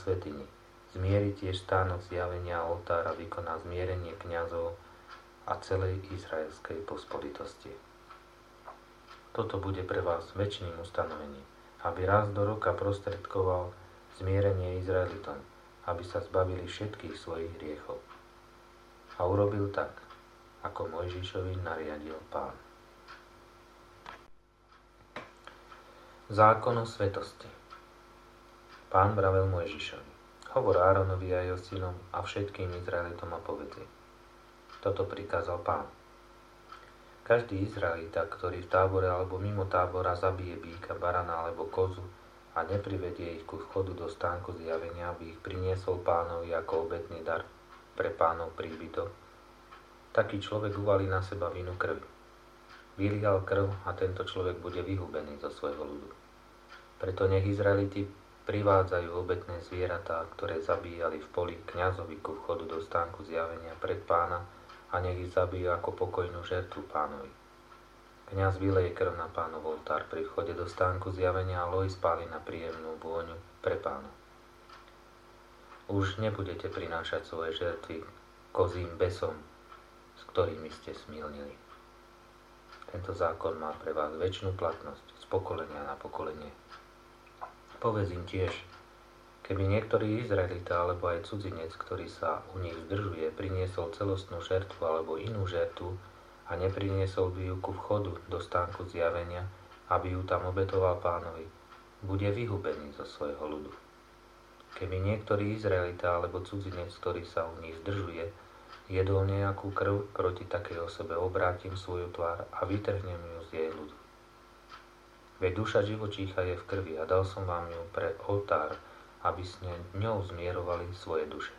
svätyni. Zmieri tiež stánok zjavenia a oltára, vykoná zmierenie kňazov a celej izraelskej pospolitosti. Toto bude pre vás večným ustanovením, aby raz do roka prostredkoval zmierenie Izraelitom, aby sa zbavili všetkých svojich hriechov. A urobil tak, ako Mojžišovi nariadil Pán. Zákon o svetosti. Pán vravel Mojžišovi: Hovor Áronovi a jeho synom a všetkým Izraelitom a povedz: Toto prikázal Pán. Každý Izraelita, ktorý v tábore alebo mimo tábora zabije býka, barana alebo kozu a neprivedie ich ku vchodu do stánku zjavenia, aby ich priniesol Pánovi ako obetný dar pre Pánov príbytok, taký človek uvalí na seba vinu krvi. Vylial krv a tento človek bude vyhubený zo svojho ľudu. Preto nech Izraeliti privádzajú obetné zvieratá, ktoré zabíjali v poli kňazovi ku vchodu do stánku zjavenia pred Pána, a nech ich zabijú ako pokojnú žertvu Pánovi. Kňaz vyleje krv na Pánov oltár pri vchode do stánku zjavenia a loj spáli na príjemnú vôňu pre Pána. Už nebudete prinášať svoje žertvy kozím besom, s ktorými ste smilnili. Tento zákon má pre vás večnú platnosť z pokolenia na pokolenie. Povedz im tiež: Keby niektorý Izraelita alebo aj cudzinec, ktorý sa u nich zdržuje, priniesol celostnú žertvu alebo inú žertvu a nepriniesol by ju ku vchodu do stánku zjavenia, aby ju tam obetoval Pánovi, bude vyhubený zo svojho ľudu. Keby niektorý Izraelita alebo cudzinec, ktorý sa u nich zdržuje, jedol nejakú krv, proti takej osobe obrátim svoju tvár a vytrhnem ju z jej ľudu. Veď duša živočícha je v krvi a dal som vám ju pre oltár, aby ste ňou zmierovali svoje duše.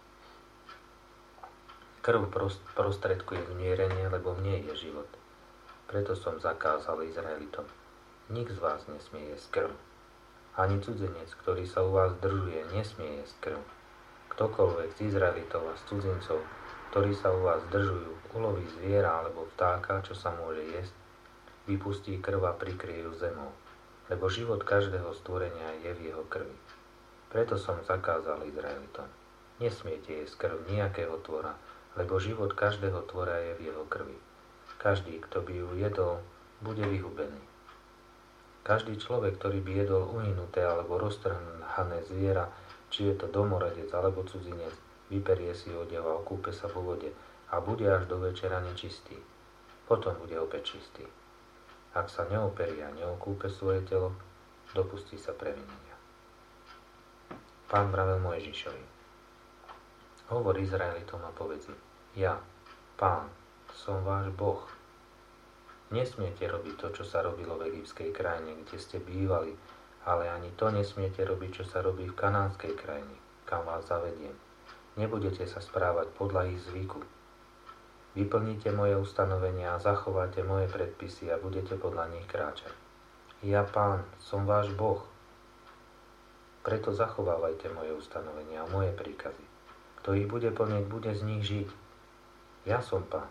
Krv prostredkuje zmierenie, lebo v nej je život. Preto som zakázal Izraelitom: Nik z vás nesmie jesť krv. Ani cudzinec, ktorý sa u vás zdržuje, nesmie jesť krv. Ktokoľvek z Izraelitov a z cudzincov, ktorí sa u vás zdržujú, uloví zviera alebo vtáka, čo sa môže jesť, vypustí krv a prikrie ju zemou, lebo život každého stvorenia je v jeho krvi. Preto som zakázal Izraelitom: Nesmiete jesť krv nejakého tvora, lebo život každého tvora je v jeho krvi. Každý, kto by ju jedol, bude vyhubený. Každý človek, ktorý by jedol uhynuté alebo roztrhané zviera, či je to domorodec alebo cudzinec, vyperie si odev a okúpe sa vo vode a bude až do večera nečistý. Potom bude opäť čistý. Ak sa neoperie a neokúpe svoje telo, dopustí sa previnenia. Pán vravel Mojžišovi: Hovor Izraelitom a povedz: Ja, Pán, som váš Boh. Nesmiete robiť to, čo sa robilo v egyptskej krajine, kde ste bývali, ale ani to nesmiete robiť, čo sa robí v kanánskej krajine, kam vás zavediem. Nebudete sa správať podľa ich zvyku. Vyplníte moje ustanovenia a zachováte moje predpisy a budete podľa nich kráčať. Ja, Pán, som váš Boh. Preto zachovávajte moje ustanovenia a moje príkazy. Kto ich bude plniť, bude z nich žiť. Ja som Pán.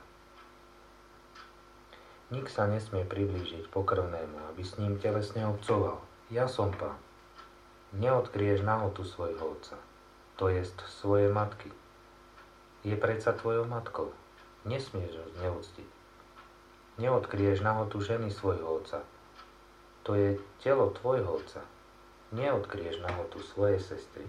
Nik sa nesmie priblížiť pokrvnému, aby s ním telesne obcoval. Ja som Pán. Neodkryješ nahotu svojho otca, to jest svojej matky. Je predsa tvojou matkou. Nesmieš ho zneúctiť. Neodkryješ nahotu ženy svojho otca, to je telo tvojho otca. Neodkryješ nahotu svojej sestry,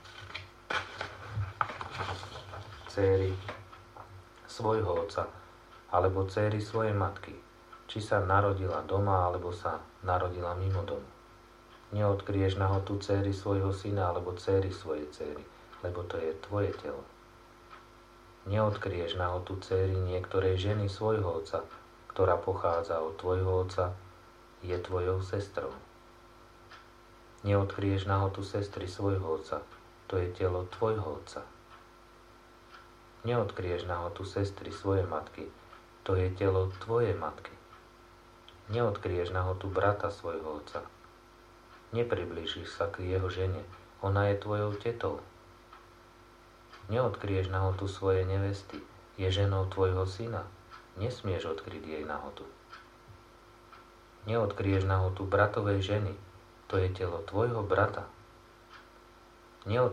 dcéry svojho otca, alebo dcéry svojej matky, či sa narodila doma, alebo sa narodila mimo domu. Neodkryješ nahotu dcéry svojho syna, alebo dcéry svojej dcéry, lebo to je tvoje telo. Neodkryješ nahotu dcéry niektorej ženy svojho otca, ktorá pochádza od tvojho otca, je tvojou sestrou. Neodkryješ nahotu sestry svojho otca, to je telo tvojho otca. Neodkryješ nahotu sestry svojej matky, to je telo tvojej matky. Neodkryješ nahotu brata svojho otca. Nepriblížiš sa k jeho žene, ona je tvojou tetou. Neodkryješ nahotu svojej nevesty, je ženou tvojho syna, nesmieš odkryť jej nahotu. Neodkryješ nahotu bratovej ženy, to je telo tvojho brata.